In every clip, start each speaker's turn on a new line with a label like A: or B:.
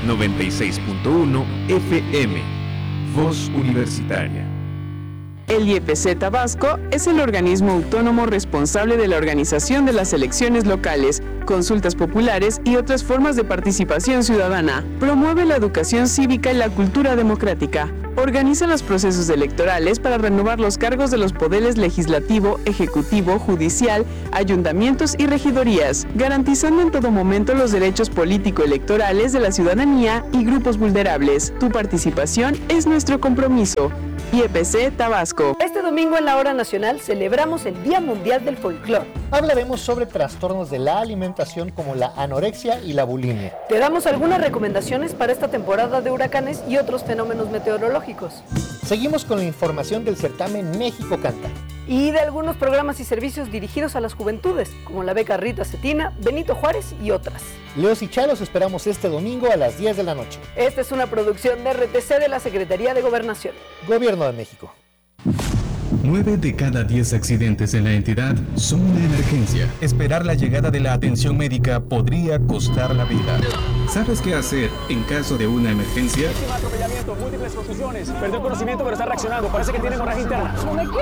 A: 96.1 FM. Voz Universitaria.
B: El IEPC Tabasco es el organismo autónomo responsable de la organización de las elecciones locales, consultas populares y otras formas de participación ciudadana. Promueve la educación cívica y la cultura democrática. Organiza los procesos electorales para renovar los cargos de los poderes legislativo, ejecutivo, judicial, ayuntamientos y regidorías, garantizando en todo momento los derechos político-electorales de la ciudadanía y grupos vulnerables. Tu participación es nuestro compromiso. IEPC Tabasco.
C: Este domingo en la Hora Nacional celebramos el Día Mundial del Folclor.
D: Hablaremos sobre trastornos de la alimentación como la anorexia y la bulimia.
C: Te damos algunas recomendaciones para esta temporada de huracanes y otros fenómenos meteorológicos.
D: Seguimos con la información del certamen México Canta.
C: Y de algunos programas y servicios dirigidos a las juventudes, como la beca Rita Cetina, Benito Juárez y otras.
D: Leos y Chalos esperamos este domingo a las 10 de la noche.
C: Esta es una producción de RTC de la Secretaría de Gobernación.
D: Gobierno de México.
E: 9 de cada 10 accidentes en la entidad son una emergencia. Esperar la llegada de la atención médica podría costar la vida. ¿Sabes qué hacer en caso de una emergencia?
F: Atropellamiento, múltiples contusiones, perdió conocimiento pero está reaccionando, parece que tiene hemorragia interna.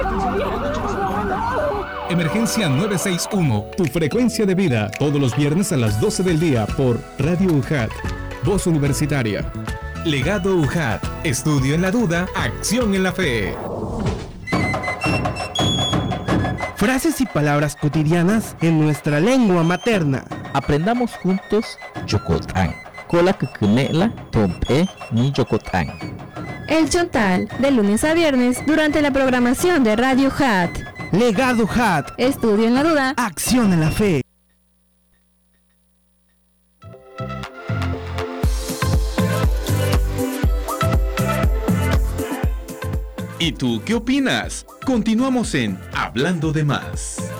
E: Emergencia 961, tu frecuencia de vida, todos los viernes a las 12 del día por Radio UJAT, Voz Universitaria. Legado UJAT, estudio en la duda, acción en la fe.
G: Frases y palabras cotidianas en nuestra lengua materna.
H: Aprendamos juntos Yokotán. Kola kukunela tompe ni Yokotán.
I: El Chontal, de lunes a viernes, durante la programación de Radio UJAT.
G: Legado UJAT.
I: Estudio en la duda.
G: Acción en la fe.
A: ¿Y tú qué opinas? Continuamos en Hablando de Más.